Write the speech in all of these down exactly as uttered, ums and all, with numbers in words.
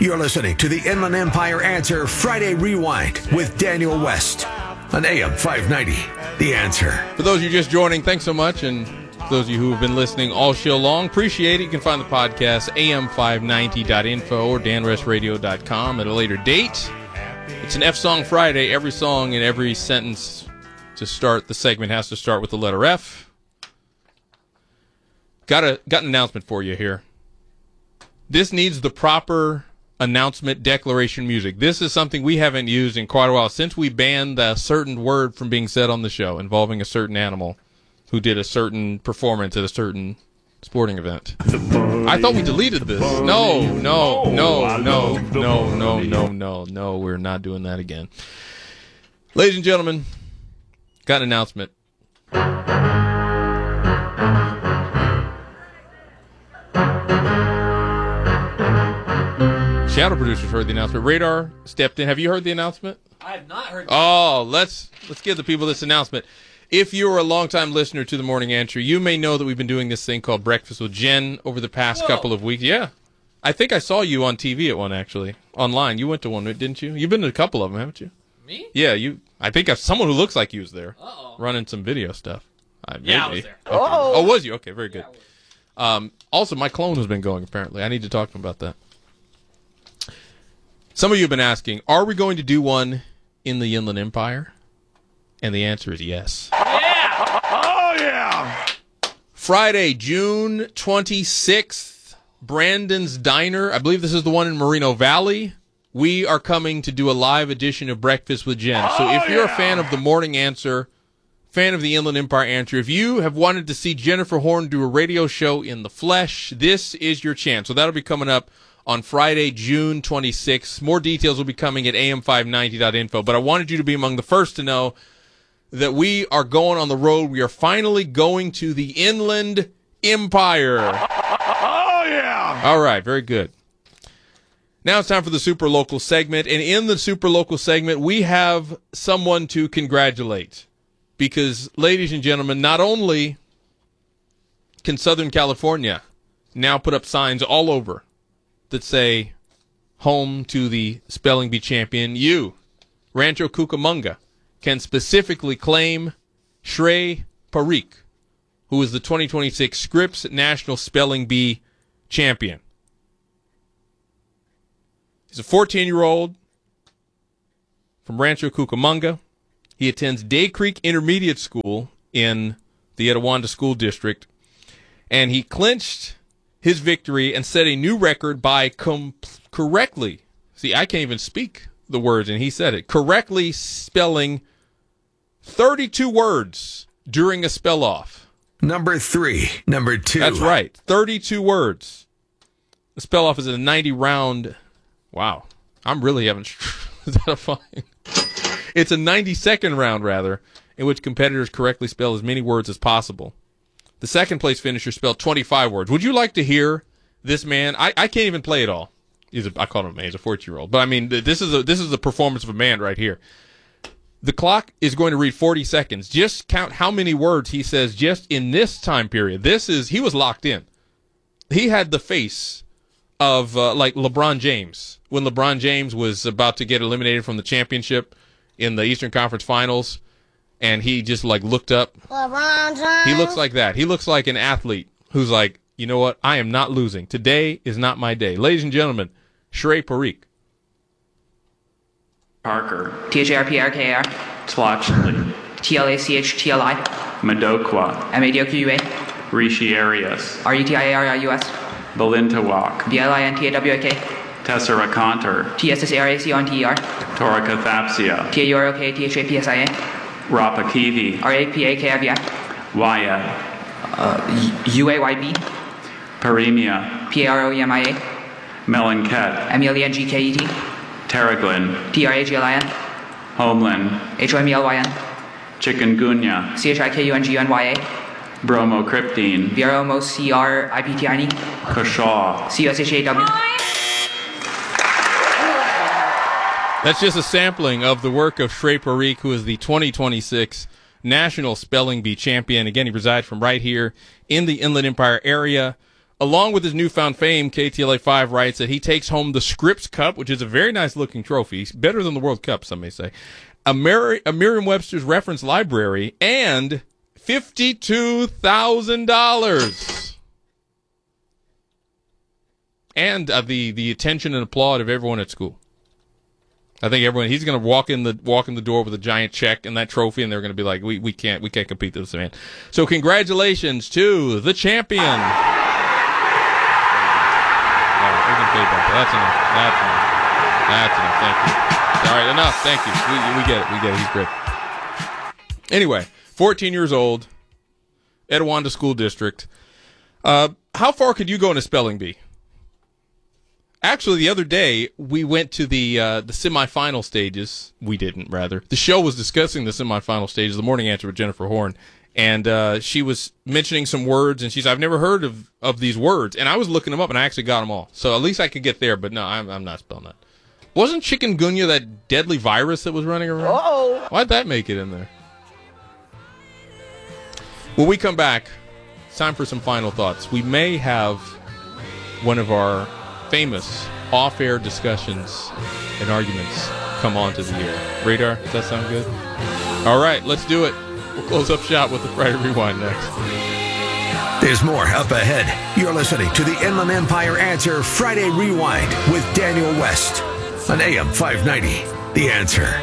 You're listening to the Inland Empire Answer Friday Rewind with Daniel West on A M five ninety. The Answer. For those of you just joining, thanks so much. And for those of you who have been listening all show long, appreciate it. You can find the podcast A M five ninety dot info or dan rest radio dot com at a later date. It's an F Song Friday. Every song and every sentence to start the segment has to start with the letter F. Got a got an announcement for you here. This needs the proper announcement declaration music. This is something we haven't used in quite a while since we banned a certain word from being said on the show involving a certain animal who did a certain performance at a certain sporting event. I thought we deleted this. No, no, no, no, no, no, no, no, no. We're not doing that again. Ladies and gentlemen, got an announcement. Shadow producers heard the announcement. Radar stepped in. Have you heard the announcement? I have not heard the Oh, let's let's give the people this announcement. If you're a longtime listener to The Morning Answer, you may know that we've been doing this thing called Breakfast with Jen over the past Whoa. couple of weeks. Yeah. I think I saw you on T V at one, actually. Online. You went to one, didn't you? You've been to a couple of them, haven't you? Me? Yeah, you. I think I've, someone who looks like you was there. Uh-oh. Running some video stuff. I, Yeah, I maybe. was there. Okay. Oh. Oh, was you? Okay, very good. Yeah, I was. Um, also, my clone has been going, apparently. I need to talk to him about that. Some of you have been asking, are we going to do one in the Inland Empire? And the answer is yes. Yeah! Oh, yeah! Friday, June twenty-sixth, Brandon's Diner. I believe this is the one in Moreno Valley. We are coming to do a live edition of Breakfast with Jen. So if you're a fan of The Morning Answer, fan of the Inland Empire Answer, if you have wanted to see Jennifer Horn do a radio show in the flesh, this is your chance. So that'll be coming up on Friday, June twenty-sixth. More details will be coming at A M five ninety dot info. But I wanted you to be among the first to know that we are going on the road. We are finally going to the Inland Empire. Oh, yeah! All right, very good. Now it's time for the Super Local segment. And in the Super Local segment, we have someone to congratulate. Because, ladies and gentlemen, not only can Southern California now put up signs all over that say, home to the Spelling Bee champion, you, Rancho Cucamonga, can specifically claim Shrey Parikh, who is the twenty twenty-six Scripps National Spelling Bee champion. He's a fourteen-year-old from Rancho Cucamonga. He attends Day Creek Intermediate School in the Etiwanda School District, and he clinched his victory and set a new record by com- correctly, see, I can't even speak the words, and he said it, correctly spelling thirty-two words during a spell-off. Number three. Number two. That's right, thirty-two words. The spell-off is a ninety-round, wow, I'm really having, is that a fine? It's a ninety-second round, rather, in which competitors correctly spell as many words as possible. The second place finisher spelled twenty-five words. Would you like to hear this man? I, I can't even play it all. He's a, I call him a man. He's a fourteen-year-old. But, I mean, this is a this is a performance of a man right here. The clock is going to read forty seconds. Just count how many words he says just in this time period. This is, he was locked in. He had the face of, uh, like, LeBron James. When LeBron James was about to get eliminated from the championship in the Eastern Conference Finals, and he just, like, looked up. LeBron James. He looks like that. He looks like an athlete who's like, you know what? I am not losing. Today is not my day. Ladies and gentlemen, Shrey Parikh. Parker. T H A R P R K A R. Tlachli. T L A C H T L I. Madokwa. M A D O Q U A. Rishi Arias. R U T I A R I U S. Belintawak. B L I N T A W A K. Tessera Conter. T S S A R A C O N T E R. Torika Thapsia. T A U R O K T H A P S I A. Rapakivi. R A P A K I V I. Wyatt. Uh, U A Y B. Parimia. P A R O E M I A. Melanket. M E L E N G K E T. Terraglin. T R A G L I N. Homeland. H O M E L Y N. Chikungunya. C H I K U N G U N Y A. Bromocryptine. V R O M O C R I P T I N E. Kashaw. C U S H A W. That's just a sampling of the work of Shrey Parikh, who is the twenty twenty-six National Spelling Bee champion. Again, he resides from right here in the Inland Empire area Along with his newfound fame, K T L A five writes that he takes home the Scripps Cup, which is a very nice-looking trophy, better than the World Cup, some may say, a, Mer- a Merriam-Webster's reference library, and fifty-two thousand dollars. And uh, the, the attention and applaud of everyone at school. I think everyone, he's going to walk in the walk in the door with a giant check and that trophy, and they're going to be like, we, we can't we can't compete with this man. So congratulations to the champion. That's enough. That's enough. That's enough. Thank you. All right, enough. Thank you. We, we get it. We get it. He's great. Anyway, fourteen years old, Etiwanda School District. Uh, how far could you go in a spelling bee? Actually, the other day, we went to the uh, the semifinal stages. We didn't, rather. The show was discussing the semifinal stages, the morning answer with Jennifer Horn. And uh, she was mentioning some words, and she's, I've never heard of, of these words. And I was looking them up, and I actually got them all. So at least I could get there, but no, I'm, I'm not spelling that. Wasn't chikungunya that deadly virus that was running around? Uh-oh. Why'd that make it in there? When we come back, it's time for some final thoughts. We may have one of our famous off-air discussions and arguments come onto the air. Radar, does that sound good? All right, let's do it. We'll close up shop with the Friday Rewind next. There's more up ahead. You're listening to the Inland Empire Answer Friday Rewind with Daniel West on A M five ninety. The Answer.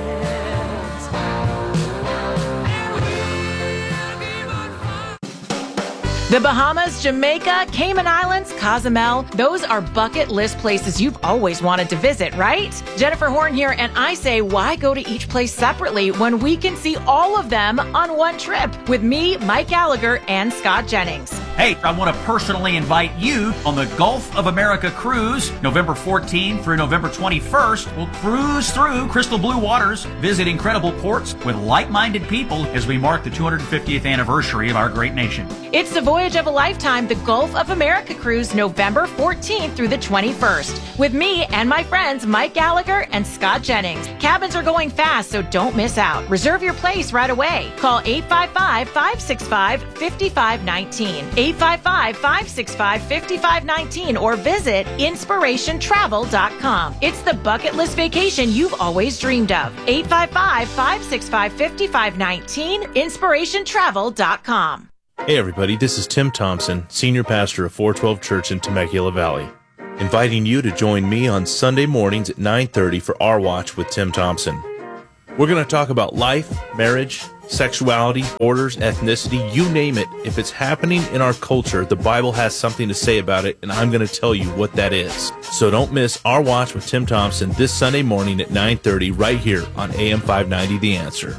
The Bahamas, Jamaica, Cayman Islands, Cozumel, those are bucket list places you've always wanted to visit, right? Jennifer Horn here, and I say, why go to each place separately when we can see all of them on one trip with me, Mike Gallagher, and Scott Jennings? Hey, I want to personally invite you on the Gulf of America cruise, November fourteenth through November twenty-first. We'll cruise through crystal blue waters, visit incredible ports with like-minded people as we mark the two hundred fiftieth anniversary of our great nation. It's the voyage of a lifetime, the Gulf of America cruise, November fourteenth through the twenty-first, with me and my friends Mike Gallagher and Scott Jennings. Cabins are going fast, so don't miss out. Reserve your place right away. Call eight five five, five six five, five five one nine, eight five five, five six five, five five one nine, or visit inspiration travel dot com. It's the bucket list vacation you've always dreamed of. eight five five, five six five, five five one nine, inspiration travel dot com. Hey everybody, this is Tim Thompson, Senior Pastor of four twelve Church in Temecula Valley, inviting you to join me on Sunday mornings at nine thirty for Our Watch with Tim Thompson. We're going to talk about life, marriage, sexuality, borders, ethnicity, you name it. If it's happening in our culture, the Bible has something to say about it, and I'm going to tell you what that is. So don't miss Our Watch with Tim Thompson this Sunday morning at nine thirty right here on A M five ninety The Answer.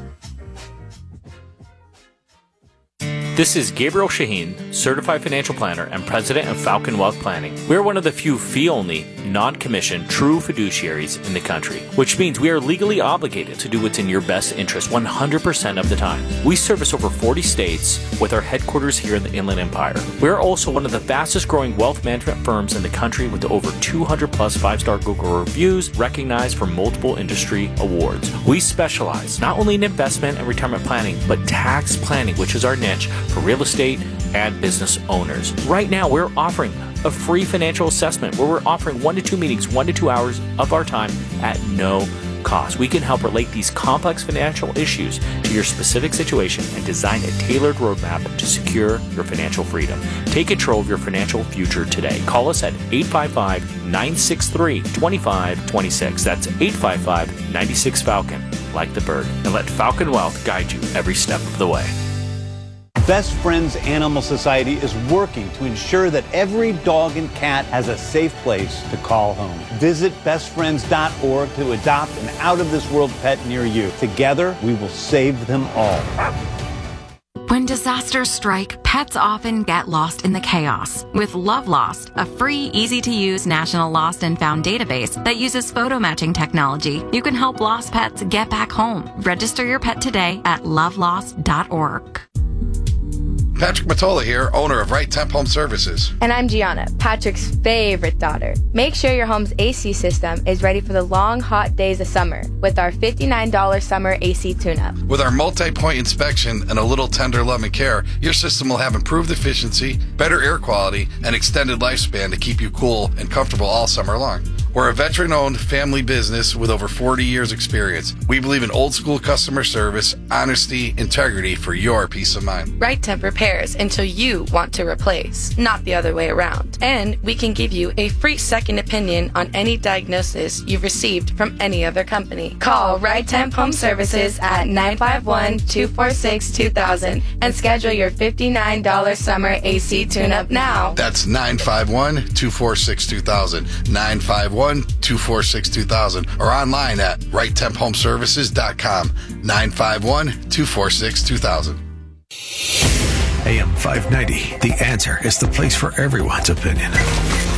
This is Gabriel Shaheen, Certified Financial Planner and President of Falcon Wealth Planning. We're one of the few fee-only, non-commissioned, true fiduciaries in the country, which means we are legally obligated to do what's in your best interest one hundred percent of the time. We service over forty states with our headquarters here in the Inland Empire. We're also one of the fastest-growing wealth management firms in the country with over two hundred plus five-star Google reviews recognized for multiple industry awards. We specialize not only in investment and retirement planning, but tax planning, which is our niche for real estate and business owners. Right now, we're offering a free financial assessment where we're offering one to two meetings, one to two hours of our time at no cost. We can help relate these complex financial issues to your specific situation and design a tailored roadmap to secure your financial freedom. Take control of your financial future today. Call us at eight five five, nine six three, two five two six. That's eight five five, nine six Falcon, like the bird. And let Falcon Wealth guide you every step of the way. Best Friends Animal Society is working to ensure that every dog and cat has a safe place to call home. Visit best friends dot org to adopt an out-of-this-world pet near you. Together, we will save them all. When disasters strike, pets often get lost in the chaos. With Love Lost, a free, easy-to-use national lost and found database that uses photo matching technology, you can help lost pets get back home. Register your pet today at love lost dot org. Patrick Matola here, owner of Right Temp Home Services. And I'm Gianna, Patrick's favorite daughter. Make sure your home's A C system is ready for the long, hot days of summer with our fifty-nine dollars summer A C tune-up. With our multi-point inspection and a little tender loving care, your system will have improved efficiency, better air quality, and extended lifespan to keep you cool and comfortable all summer long. We're a veteran-owned family business with over forty years experience. We believe in old-school customer service, honesty, integrity for your peace of mind. Right Temp repairs until you want to replace, not the other way around. And we can give you a free second opinion on any diagnosis you've received from any other company. Call Right Temp Home Services at nine five one, two four six, two thousand and schedule your fifty-nine dollars summer A C tune-up now. That's nine five one, two four six, two thousand, nine five one, two four six, two thousand, or online at right temp home services dot com, nine five one, two four six, two thousand. A M five ninety, The Answer is the place for everyone's opinion.